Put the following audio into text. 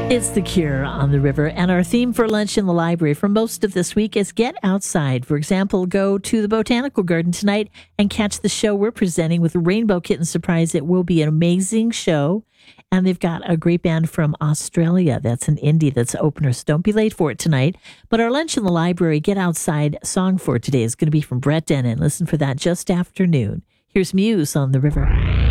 It's The Cure on the River, and our theme for lunch in the library for most of this week is get outside. For example, go to the Botanical Garden tonight and catch the show we're presenting with Rainbow Kitten Surprise. It will be an amazing show, and they've got a great band from Australia. That's an indie that's opener, so don't be late for it tonight. But our lunch in the library, get outside song for today is going to be from Brett Dennen. Listen for that just after noon. Here's Muse on the River.